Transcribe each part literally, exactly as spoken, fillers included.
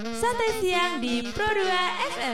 Santai siang di Pro dua F M.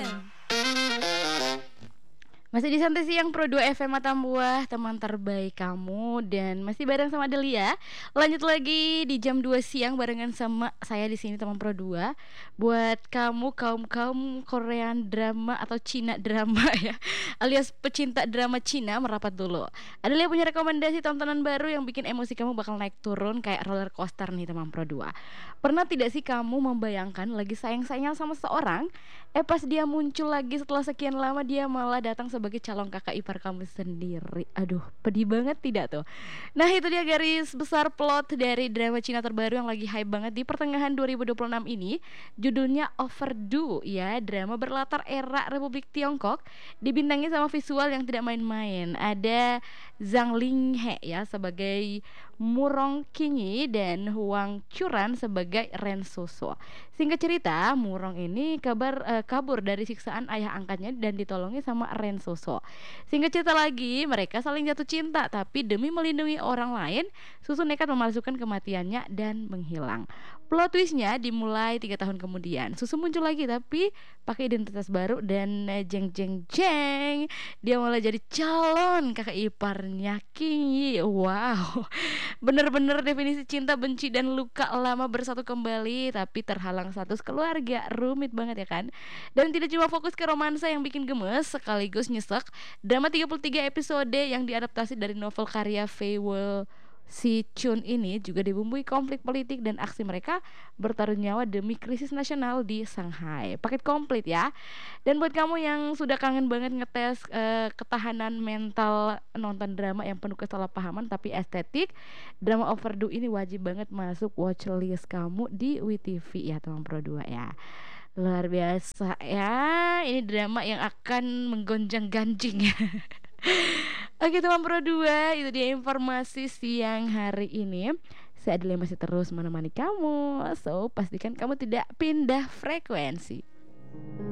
Masih di Santai Siang Pro dua F M Atambua, teman terbaik kamu. Dan masih bareng sama Delia. Lanjut lagi di jam dua siang barengan sama saya di sini teman Pro dua. Buat kamu kaum-kaum Korean drama atau Cina drama ya, alias pecinta drama Cina, merapat dulu. Adelia punya rekomendasi tontonan baru yang bikin emosi kamu bakal naik turun kayak roller coaster nih teman Pro dua. Pernah tidak sih kamu membayangkan lagi sayang-sayang sama seseorang, eh pas dia muncul lagi setelah sekian lama dia malah datang sebagai calon kakak ipar kamu sendiri. Aduh, pedih banget tidak tuh? Nah, itu dia garis besar plot dari drama Cina terbaru yang lagi hype banget di pertengahan dua ribu dua puluh enam ini. Judulnya Overdue ya, drama berlatar era Republik Tiongkok, dibintangi sama visual yang tidak main-main. Ada Zhang Linghe ya sebagai Murong Qingyi dan Huang Churan sebagai Ren Soso. Singkat cerita, Murong ini kabar eh, kabur dari siksaan ayah angkatnya dan ditolongi sama Ren Soso. Singkat cerita lagi, mereka saling jatuh cinta, tapi demi melindungi orang lain, Susu nekat memalsukan kematiannya dan menghilang. Plot twistnya dimulai tiga tahun kemudian. Susu muncul lagi tapi pakai identitas baru dan eh, jeng jeng jeng, dia malah jadi calon kakak iparnya Qingyi. Wow, bener-bener definisi cinta, benci, dan luka lama bersatu kembali, tapi terhalang status keluarga. Rumit banget ya kan? Dan tidak cuma fokus ke romansa yang bikin gemes, sekaligus nyesek. Drama tiga puluh tiga episode yang diadaptasi dari novel karya Fei Wei Si Chun ini juga dibumbui konflik politik dan aksi mereka bertaruh nyawa demi krisis nasional di Shanghai. Paket komplit ya. Dan buat kamu yang sudah kangen banget ngetes eh, ketahanan mental nonton drama yang penuh kesalahpahaman tapi estetik, drama Overdue ini wajib banget masuk watchlist kamu di W T V ya teman Pro dua ya. Luar biasa ya, ini drama yang akan menggonjang ganjing. Oke teman Pro dua, itu dia informasi siang hari ini. Saya Adelia masih terus menemani kamu, so pastikan kamu tidak pindah frekuensi.